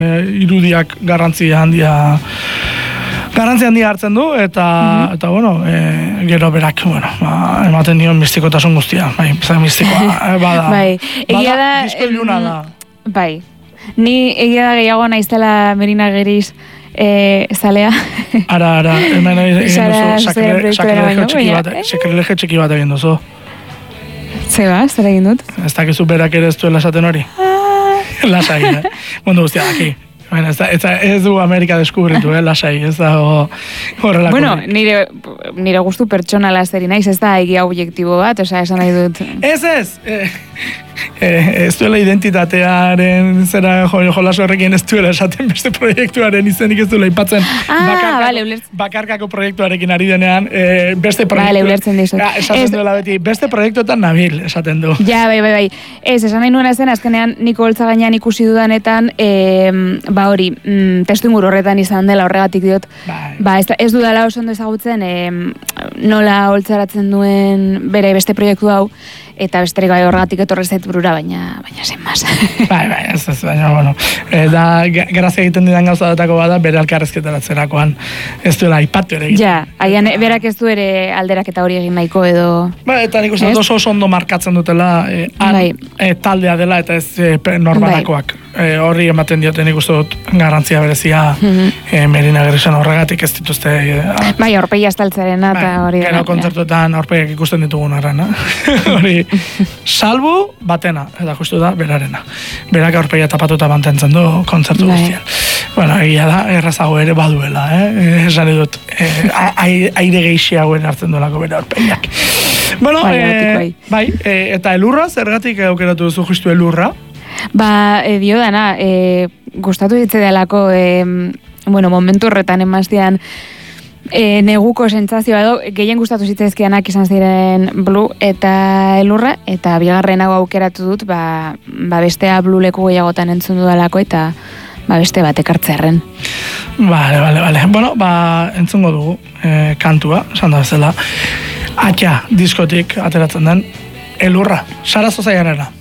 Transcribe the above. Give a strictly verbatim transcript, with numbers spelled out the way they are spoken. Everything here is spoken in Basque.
irudiak garrantzia handia garrantzia handia hartzen du, eta, mm-hmm. eta bueno, e, gero berak, bueno, ba, ematen dion mistikotasun guztia, bai, mistikoa, bada, bai, egia bada, da, disko iluna da. Bai, ni egia da gehiago naiztela Merina Geriz e, zalea. Ara, ara, hemen egin duzu, sakrilegio txiki bat, sakrilegio txiki bat egin duzu. Zeba, zer egin dut? Ez dakizu berak ere ez duela esaten hori? Lasai, eh? Mundu guztia daki. Bueno, ez, ez, ez du Amerika deskubritu, eh, lasai, ez da horrelako. Bueno, nire, nire gustu pertsonala zeri naiz, ez da egia objektibo bat, osea, esan nahi dut. Ez ez! Eh, eh, ez duela identitatearen zera jolas horrekin ez duela esaten beste proiektuaren izenik ez duela ipatzen. Ah, bakarkako, vale, bakarkako proiektuarekin ari denean, eh, beste proiektu... Vale, ulertzen dizut. Ja, esaten ez... duela beti, beste proiektuetan nabil, esaten du. Ja, bai, bai, bai. Ez, esan nahi nuena zen, azkenean Niko Holtza gainean ikusi dudanetan, eh, ba hori, mm, testu inguru horretan izan dela horregatik diot, bai. Ba, ez, ez dudala oso ondo ezagutzen, eh, nola holtzaratzen duen bere beste proiektu hau, eta besterik gai horregatik etorre zait burura, baina, baina zen mas. Bai, bai, ez ez, baina, bueno, e, da, grazia egiten didan gauza datako bada, bere alkarrezketaratzerakoan ez duela aipatu ere egiten. Ja, haian berak ez du ere alderaketa hori egin nahiko edo... Ba, eta nik uste oso oso ondo markatzen dutela, e, an, bai. e, taldea dela, eta ez e, norbanakoak. Bai. E, horri ematen dioten nik uste dut garrantzia berezia mm-hmm. e, Merina Gerisen horregatik ez dituzte... E, bai, aurpegi astaltzarena eta hori... Gero kontzertuetan aurpegiak ikusten ditugun arrena. Hori, salbu batena, eta justu da, berarena. Berak aurpegia tapatuta mantentzen du kontzertu bai. Guztian. Bueno, egia da, errazago ere baduela, eh? Esan dut, eh, aire geixiagoen hartzen duelako bere aurpegiak. Bueno, bai, eh, bai. bai eh, eta elurra, zergatik aukeratu duzu justu elurra? Ba, e, dio dana, e, gustatu ditze delako, e, bueno, momentu horretan emaztean, e, neguko sentsazioa edo, gehien gustatu zitzaizkianak izan ziren Blue eta elurra, eta bigarren hau aukeratu dut, ba, ba bestea Blue leku gehiagotan entzun dudalako, eta ba beste bat ekartzearren. Vale, vale, vale. Bueno, ba, entzungo dugu e, kantua, esan da bezala, Atxa diskotik ateratzen den elurra, Sara Zozaiarena.